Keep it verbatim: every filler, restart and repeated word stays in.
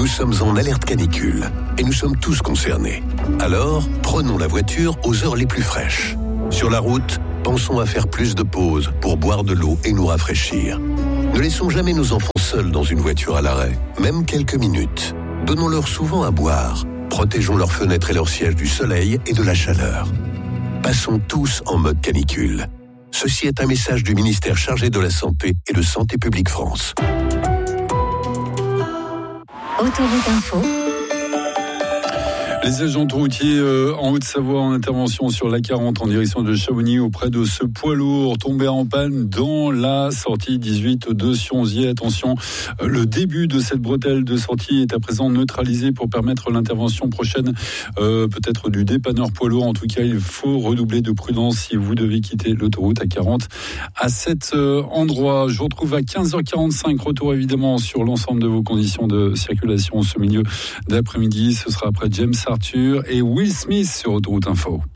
Nous sommes en alerte canicule et nous sommes tous concernés. Alors, prenons la voiture aux heures les plus fraîches. Sur la route, pensons à faire plus de pauses pour boire de l'eau et nous rafraîchir. Ne laissons jamais nos enfants seuls dans une voiture à l'arrêt, même quelques minutes. Donnons-leur souvent à boire. Protégeons leurs fenêtres et leurs sièges du soleil et de la chaleur. Passons tous en mode canicule. Ceci est un message du ministère chargé de la Santé et de Santé publique France. Autoroute Info. Les agents routiers euh, en Haute-Savoie en intervention sur l'A quarante en direction de Chamonix auprès de ce poids lourd tombé en panne dans la sortie dix-huit de Sionzier. Attention, euh, le début de cette bretelle de sortie est à présent neutralisé pour permettre l'intervention prochaine euh, peut-être du dépanneur poids lourd. En tout cas, il faut redoubler de prudence si vous devez quitter l'autoroute A quarante à cet euh, endroit. Je vous retrouve à quinze heures quarante-cinq. Retour évidemment sur l'ensemble de vos conditions de circulation ce milieu d'après-midi. Ce sera après James Arthur et Will Smith sur Autoroute Info.